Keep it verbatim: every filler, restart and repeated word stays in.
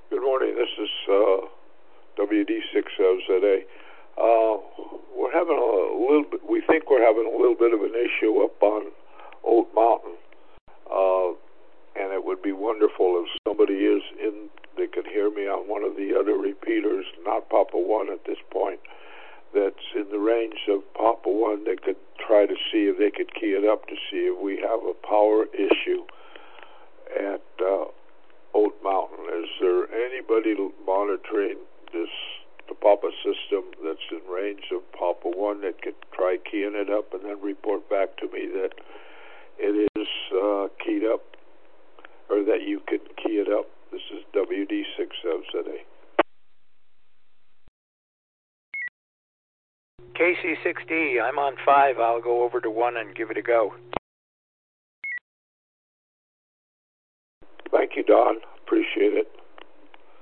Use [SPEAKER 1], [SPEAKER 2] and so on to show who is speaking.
[SPEAKER 1] Good morning. This is uh, W D six O Z A. Uh, we're having a little bit, we think we're having a little bit of an issue up on Old Mountain. Uh, and it would be wonderful if somebody is in, they could hear me on one of the other repeaters, not Papa One at this point, that's in the range of Papa One. They could try to see if they could key it up to see if we have a power issue at uh, Old Mountain. Is there anybody monitoring this, the Papa system that's in range of Papa One that could try keying it up and then report back to me that it is uh, keyed up, or that you can key it up? This is W D six O Z A.
[SPEAKER 2] K C six D, I'm on five. I'll go over to one and give it a go.
[SPEAKER 1] Thank you, Don.